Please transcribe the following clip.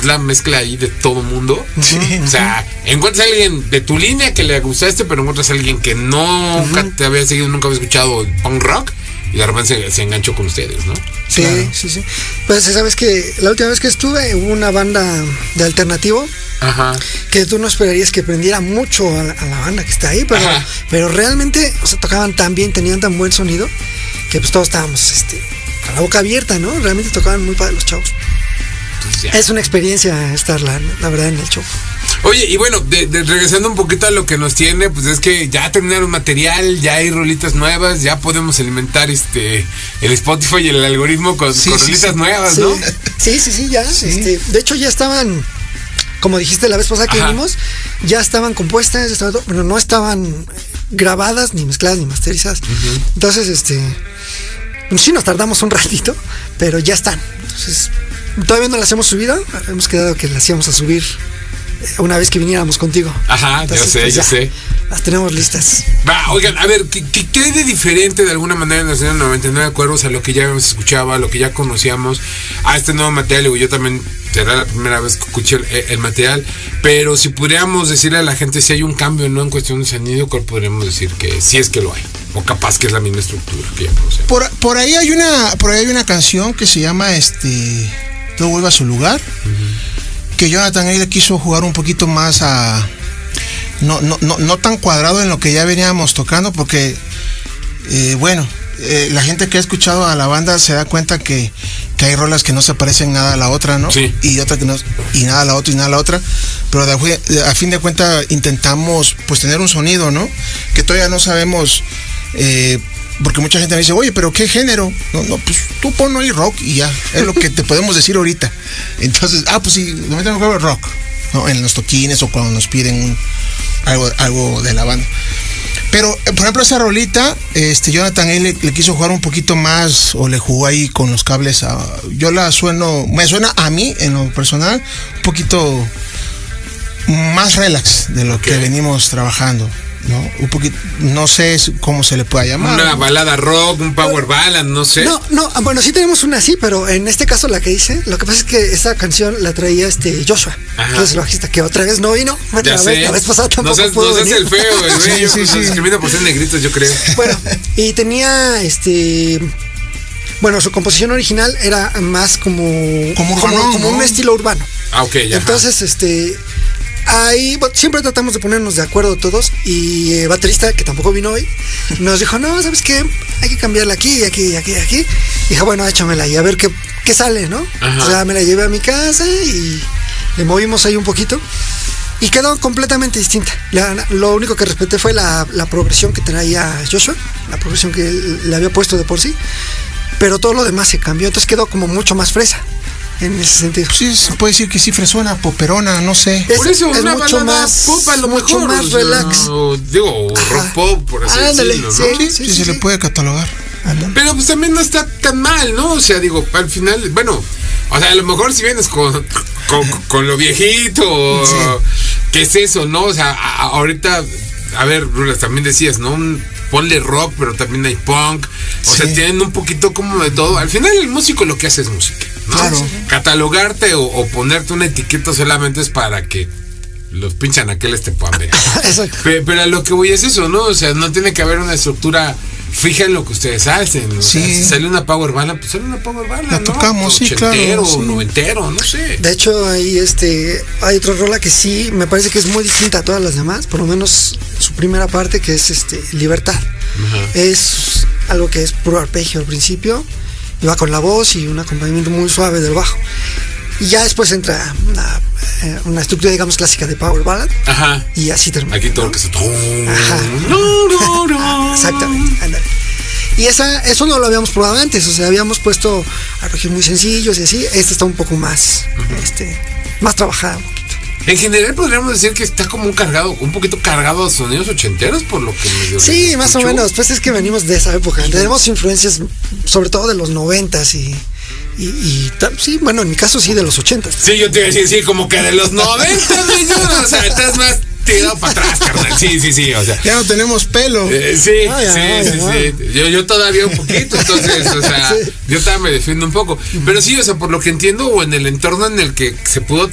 es la mezcla ahí de todo mundo. Sí. O sea, encuentras a alguien de tu línea que le gustaste, pero encuentras a alguien que nunca te había seguido, nunca había escuchado punk rock, y de repente se enganchó con ustedes, ¿no? Sí, claro. Sí. Pues sabes que la última vez que estuve hubo una banda de alternativo. Ajá. Que tú no esperarías que prendiera mucho a la banda que está ahí, pero realmente, o sea, tocaban tan bien, tenían tan buen sonido, que pues todos estábamos con la boca abierta, ¿no? Realmente tocaban muy padre los chavos. Pues es una experiencia estar, la verdad, en el show. Oye, y bueno, regresando un poquito a lo que nos tiene, pues es que ya terminaron material, ya hay rolitas nuevas, ya podemos alimentar el Spotify y el algoritmo con rolitas nuevas, ¿no? Sí, ya. Sí. De hecho, ya estaban, como dijiste la vez pasada que vinimos, ya estaban compuestas, pero no estaban grabadas, ni mezcladas, ni masterizadas. Uh-huh. Entonces, sí nos tardamos un ratito, pero ya están. Entonces, todavía no las hemos subido, hemos quedado que las íbamos a subir una vez que viniéramos contigo. Ajá, entonces, ya sé. Las tenemos listas. Va, oigan, a ver, ¿qué hay de diferente de alguna manera en los 99 Cuervos a lo que ya escuchaba, a lo que ya conocíamos, a este nuevo material? Digo, yo también será la primera vez que escuché el material, pero si pudiéramos decirle a la gente si hay un cambio, ¿no? En cuestión de sonido, ¿cuál podríamos decir que sí es que lo hay? O capaz que es la misma estructura que ya conocemos. Por ahí hay una canción que se llama Todo vuelve a su lugar. Uh-huh. Que Jonathan ahí le quiso jugar un poquito más a no tan cuadrado en lo que ya veníamos tocando, porque la gente que ha escuchado a la banda se da cuenta que hay rolas que no se parecen nada a la otra, ¿no? Sí. Y otra que no, y nada a la otra y nada a la otra, pero a fin de cuentas intentamos pues tener un sonido, ¿no? Que todavía no sabemos, porque mucha gente me dice, oye, pero ¿qué género? No, pues tú pon ahí rock y ya, es lo que te podemos decir ahorita. Entonces, pues sí, no me tengo rock, ¿no? En los toquines o cuando nos piden algo de la banda. Pero, por ejemplo, esa rolita, Jonathan ahí le quiso jugar un poquito más, o le jugó ahí con los cables. Yo me suena a mí, en lo personal, un poquito más relax de lo que venimos trabajando, ¿no? Un poquito, no sé cómo se le pueda llamar. Una balada rock, un power ballad, no sé. No, bueno, sí tenemos una así, pero en este caso la que hice, lo que pasa es que esta canción la traía Joshua, que es el bajista, que otra vez no vino. La vez pasada tampoco pudo venir. El feo, güey. Sí. Escribiendo por ser negritos, yo creo. Bueno, y tenía su composición original era más como un estilo urbano. Ok, ya. Entonces, ahí siempre tratamos de ponernos de acuerdo todos, y el baterista, que tampoco vino hoy, nos dijo, no, ¿sabes qué? Hay que cambiarla aquí y aquí y aquí y aquí. Y dije, bueno, échamela y a ver qué sale, ¿no? O sea, me la llevé a mi casa y le movimos ahí un poquito y quedó completamente distinta. Lo único que respeté fue la progresión que traía Joshua, la progresión que él le había puesto de por sí, pero todo lo demás se cambió, entonces quedó como mucho más fresa. En ese sentido. Sí, se puede decir que sí, fresona, poperona, no sé. Por eso es una mucho más pop, a lo mucho mejor, más relax. Rock pop, por así decirlo, ¿no? Sí, se le puede catalogar. Pero pues también no está tan mal, ¿no? O sea, digo, al final, bueno, o sea, a lo mejor si vienes con lo viejito, ¿qué es eso, no? O sea, ahorita, a ver, Rulas, también decías, ¿no? Ponle rock, pero también hay punk. O sea, tienen un poquito como de todo. Al final el músico lo que hace es música, ¿no? Claro. Catalogarte o ponerte una etiqueta solamente es para que los pinchan aqueles te puedan ver. Pero a lo que voy es eso, ¿no? O sea, no tiene que haber una estructura fija en lo que ustedes hacen. O sea, si sale una power ballad, pues sale una power ballad, la tocamos, sí, claro. Noventero, no sé. De hecho, ahí hay otra rola que sí me parece que es muy distinta a todas las demás, por lo menos su primera parte, que es Libertad. Uh-huh. Es algo que es puro arpegio al principio, y va con la voz y un acompañamiento muy suave del bajo. Y ya después entra una estructura, digamos, clásica de power ballad. Ajá. Y así termina. Aquí todo, ¿no? Que se... Ajá. Exactamente, ándale. Y eso no lo habíamos probado antes, o sea, habíamos puesto arpegios muy sencillos y así. Está un poco más, más trabajado un poquito. En general podríamos decir que está como un poquito cargado a sonidos ochenteros, por lo que me sí, más o menos, pues es que venimos de esa época. Tenemos influencias sobre todo de los 90s y sí, bueno, en mi caso sí de los 80s. Sí, yo te iba a decir, sí, como que de los 90s, o sea, estás más tirado para atrás, carnal. Sí, o sea. Ya no tenemos pelo. Sí. Yo todavía un poquito, entonces, o sea, yo todavía me defiendo un poco. Pero sí, o sea, por lo que entiendo, o en el entorno en el que se pudo